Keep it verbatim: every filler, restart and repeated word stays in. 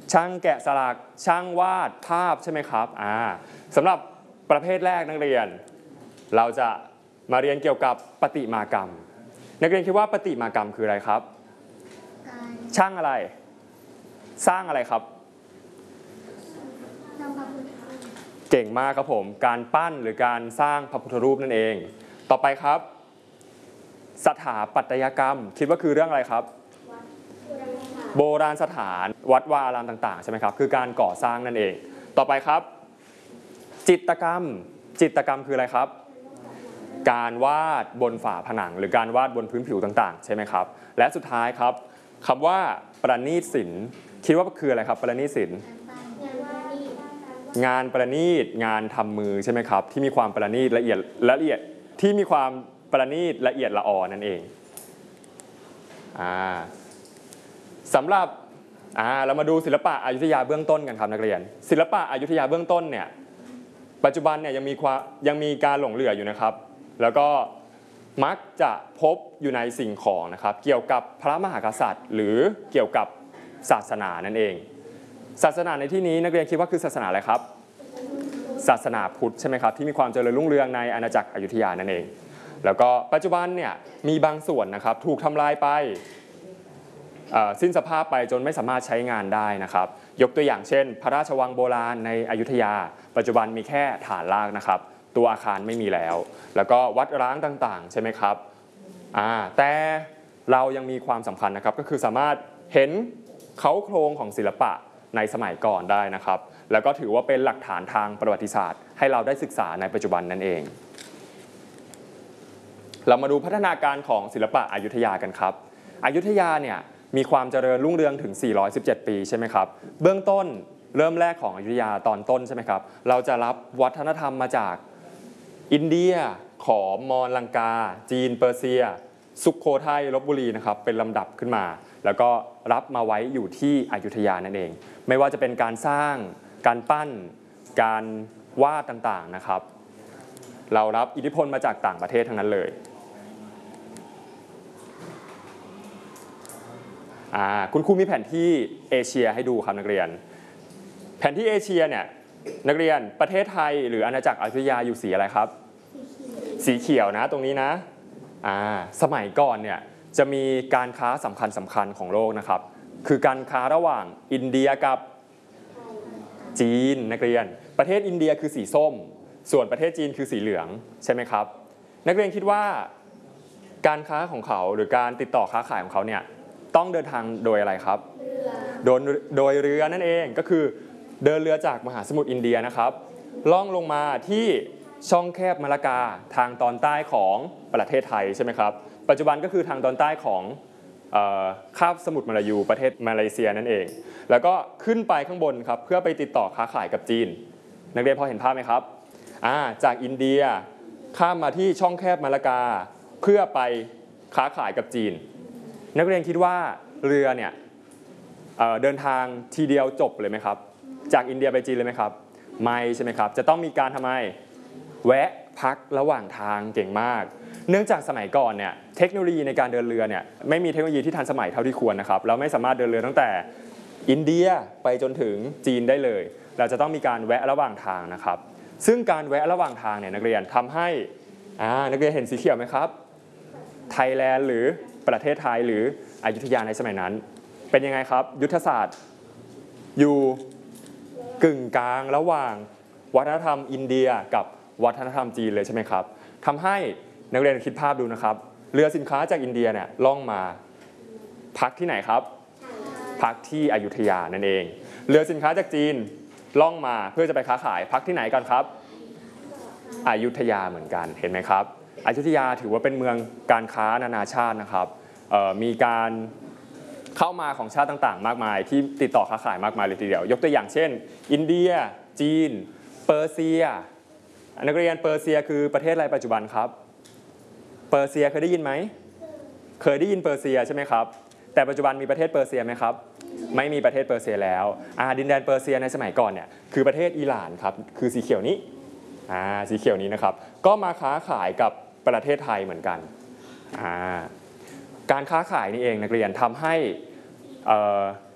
ช่างแกะสลักช่างวาดภาพใช่ไหมครับอ่าสำหรับประเภทแรกนักเรียนเราจะมาเรียนเกี่ยวกับประติมากรรมนักเรียนคิดว่าประติมากรรมคืออะไรครับช่างอะไรสร้างอะไรครับเก่งมากครับผมการปั้นหรือการสร้างพระพุทธรูปนั่นเองต่อไปครับสถาปัตยกรรมคิดว่าคือเรื่องอะไรครับโบราณสถานวัดวาอารามต่างๆใช่ไหมครับคือการก่อสร้างนั่นเองต่อไปครับจิตรกรรมจิตรกรรมคืออะไรครับการวาดบนฝาผนังหรือการวาดบนพื้นผิวต่างๆใช่ไหมครับและสุดท้ายครับคำว่าประณีตศิลป์คิดว่าคืออะไรครับประณีตศิลป์งานประณีตงานทำมือใช่ไหมครับที่มีความประณีตละเอียดละเอียดที่มีความประณีตละเอียดละออนั่นเองอ่าสำหรับอ่าเรามาดูศิลปะอยุธยาเบื้องต้นกันครับนักเรียนศิลปะอยุธยาเบื้องต้นเนี่ยปัจจุบันเนี่ยยังมีความยังมีการหลงเหลืออยู่นะครับแล้วก็มักจะพบอยู่ในสิ่งของนะครับเกี่ยวกับพระมหากษัตริย์หรือเกี่ยวกับศาสนานั่นเองศาสนาในที่นี้นักเรียนคิดว่าคือศาสนาอะไรครับศาสนาพุทธใช่ไหมครับที่มีความเจริญรุ่งเรืองในอาณาจักรอยุธยานั่นเองแล้วก็ปัจจุบันเนี่ยมีบางส่วนนะครับถูกทำลายไปสิ้นสภาพไปจนไม่สามารถใช้งานได้นะครับยกตัวอย่างเช่นพระราชวังโบราณในอยุธยาปัจจุบันมีแค่ฐานรากนะครับตัวอาคารไม่มีแล้วแล้วก็วัดร้างต่างๆใช่ไหมครับแต่เรายังมีความสำคัญนะครับก็คือสามารถเห็นเค้าโครงของศิลปะในสมัยก่อนได้นะครับแล้วก็ถือว่าเป็นหลักฐานทางประวัติศาสตร์ให้เราได้ศึกษาในปัจจุบันนั่นเองเรามาดูพัฒนาการของศิลปะอยุธยากันครับอยุธยาเนี่ยมีความเจริญรุ่งเรืองถึงสี่ร้อยสิบเจ็ดปีใช่ไหมครับเบื้องต้นเริ่มแรกของอยุธยาตอนต้นใช่ไหมครับเราจะรับวัฒนธรรมมาจากอินเดียขอมมอญลังกาจีนเปอร์เซียสุโขทัยลพบุรีนะครับเป็นลำดับขึ้นมาแล้วก็รับมาไว้อยู่ที่อยุธยานั่นเองไม่ว่าจะเป็นการสร้างการปั้นการวาดต่างๆนะครับเรารับอิทธิพลมาจากต่างประเทศทั้งนั้นเลยคุณครูมีแผนที่เอเชียให้ดูครับนักเรียนแผนที่เอเชียเนี่ยนักเรียนประเทศไทยหรืออาณาจักรอยุธยาอยู่สีอะไรครับสีเขียวนะตรงนี้นะสมัยก่อนเนี่ยจะมีการค้าสำคัญสำคัญของโลกนะครับคือการค้าระหว่างอินเดียกับจีนนักเรียนประเทศอินเดียคือสีส้มส่วนประเทศจีนคือสีเหลืองใช่ไหมครับนักเรียนคิดว่าการค้าของเขาหรือการติดต่อค้าขายของเขาเนี่ยต้องเดินทางโดยอะไรครับโดยโดยเรือนั่นเองก็คือเดินเรือจากมหาสมุทรอินเดียนะครับล่องลงมาที่ช่องแคบมาลากาทางตอนใต้ของประเทศไทยใช่ไหมครับปัจจุบันก็คือทางตอนใต้ของคาบสมุทรมาลายูประเทศมาเลเซียนั่นเองแล้วก็ขึ้นไปข้างบนครับเพื่อไปติดต่อค้าขายกับจีนนักเรียนพอเห็นภาพไหมครับจากอินเดียข้ามมาที่ช่องแคบมาลากาเพื่อไปค้าขายกับจีนนักเรียนคิดว่าเรือเนี่ย เอ่อ เดินทางทีเดียวจบเลยไหมครับจากอินเดียไปจีนเลยไหมครับไม่ใช่ไหมครับจะต้องมีการทำไมแวะพักระหว่างทางเก่งมากเนื่องจากสมัยก่อนเนี่ยเทคโนโลยีในการเดินเรือเนี่ยไม่มีเทคโนโลยีที่ทันสมัยเท่าที่ควรนะครับเราไม่สามารถเดินเรือตั้งแต่อินเดียไปจนถึงจีนได้เลยเราจะต้องมีการแวะระหว่างทางนะครับซึ่งการแวะระหว่างทางเนี่ยนักเรียนทำให้นักเรียนเห็นสีเขียวไหมครับไทยแลนด์หรือประเทศไทยหรืออยุธยาในสมัยนั้นเป็นยังไงครับยุทธศาสตร์อยู่กึ่งกลางระหว่างวัฒนธรรมอินเดียกับวัฒนธรรมจีนเลยใช่ไหมครับทำให้นักเรียนคิดภาพดูนะครับเรือสินค้าจากอินเดียเนี่ยล่องมาพักที่ไหนครับพักที่อยุธยานั่นเองเรือสินค้าจากจีนล่องมาเพื่อจะไปค้าขายพักที่ไหนกันครับอยุธยาเหมือนกันเห็นไหมครับอยุธยาถือว่าเป็นเมืองการค้านานาชาตินะครับมีการเข้ามาของชาติต่างๆมากมายที่ติดต่อค้าขายมากมายเลยทีเดียวยกตัวอย่างเช่นอินเดียจีนเปอร์เซียนักเรียนเปอร์เซียคือประเทศอะไรปัจจุบันครับเปอร์เซียเคยได้ยินไหมเคยได้ยินเปอร์เซียใช่ไหมครับแต่ปัจจุบันมีประเทศเปอร์เซียไหมครับไม่มีประเทศเปอร์เซียแล้วดินแดนเปอร์เซียในสมัยก่อนเนี่ยคือประเทศอิหร่านครับคือสีเขียวนี้สีเขียวนี้นะครับก็มาค้าขายกับประเทศไทยเหมือนกันการค้าขายนี่เองนักเรียนทำให้